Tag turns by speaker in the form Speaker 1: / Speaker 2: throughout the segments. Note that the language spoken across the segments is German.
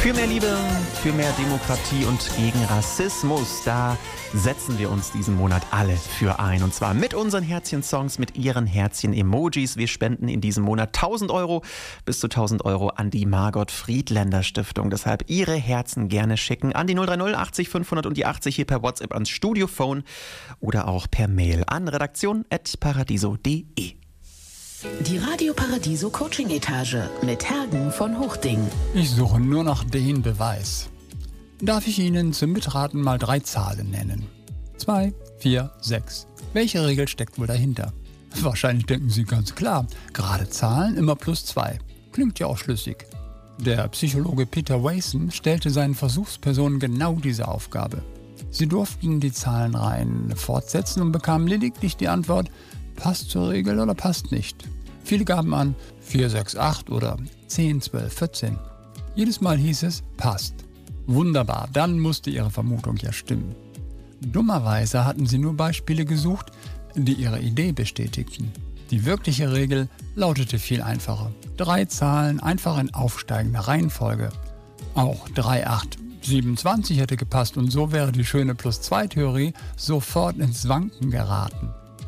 Speaker 1: Für mehr Liebe, für mehr Demokratie und gegen Rassismus, da setzen wir uns diesen Monat alle für ein. Und zwar mit unseren Herzchen-Songs, mit ihren Herzchen-Emojis. Wir spenden in diesem Monat 1.000 Euro, bis zu 1.000 Euro an die Margot Friedländer Stiftung. Deshalb Ihre Herzen gerne schicken an die 030 80 500 und die 80 hier per WhatsApp ans Studiophone oder auch per Mail an redaktion@paradiso.de.
Speaker 2: Die Radio Paradiso Coaching Etage mit Hergen von Hochding.
Speaker 3: Ich suche nur noch den Beweis. Darf ich Ihnen zum Mitraten mal 3 Zahlen nennen? 2, 4, 6. Welche Regel steckt wohl dahinter? Wahrscheinlich denken Sie ganz klar, gerade Zahlen immer +2. Klingt ja auch schlüssig. Der Psychologe Peter Wason stellte seinen Versuchspersonen genau diese Aufgabe. Sie durften die Zahlenreihen fortsetzen und bekamen lediglich die Antwort, passt zur Regel oder passt nicht. Viele gaben an 4, 6, 8 oder 10, 12, 14. Jedes Mal hieß es, passt. Wunderbar, dann musste ihre Vermutung ja stimmen. Dummerweise hatten sie nur Beispiele gesucht, die ihre Idee bestätigten. Die wirkliche Regel lautete viel einfacher. 3 Zahlen einfach in aufsteigender Reihenfolge. Auch 3, 8, 27 hätte gepasst und so wäre die schöne +2-Theorie sofort ins Wanken geraten.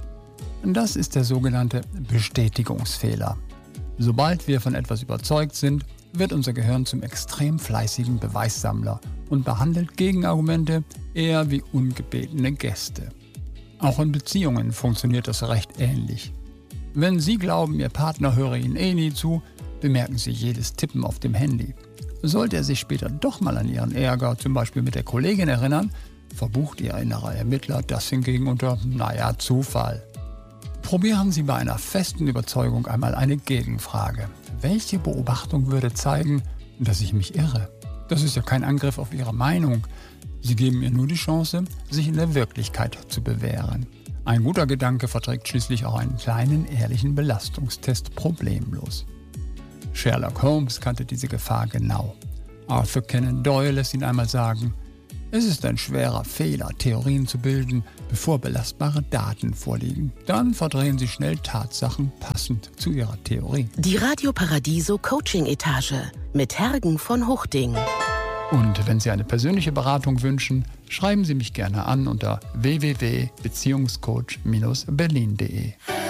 Speaker 3: Das ist der sogenannte Bestätigungsfehler. Sobald wir von etwas überzeugt sind, wird unser Gehirn zum extrem fleißigen Beweissammler und behandelt Gegenargumente eher wie ungebetene Gäste. Auch in Beziehungen funktioniert das recht ähnlich. Wenn Sie glauben, Ihr Partner höre Ihnen eh nie zu, bemerken Sie jedes Tippen auf dem Handy. Sollte er sich später doch mal an Ihren Ärger, zum Beispiel mit der Kollegin, erinnern, verbucht Ihr innerer Ermittler das hingegen unter, Zufall. Probieren Sie bei einer festen Überzeugung einmal eine Gegenfrage. Welche Beobachtung würde zeigen, dass ich mich irre? Das ist ja kein Angriff auf Ihre Meinung. Sie geben ihr nur die Chance, sich in der Wirklichkeit zu bewähren. Ein guter Gedanke verträgt schließlich auch einen kleinen, ehrlichen Belastungstest problemlos. Sherlock Holmes kannte diese Gefahr genau. Arthur Conan Doyle lässt ihn einmal sagen, es ist ein schwerer Fehler, Theorien zu bilden, bevor belastbare Daten vorliegen. Dann verdrehen Sie schnell Tatsachen passend zu Ihrer Theorie.
Speaker 2: Die Radio Paradiso Coaching Etage mit Hergen von Hochding.
Speaker 3: Und wenn Sie eine persönliche Beratung wünschen, schreiben Sie mich gerne an unter www.beziehungscoach-berlin.de.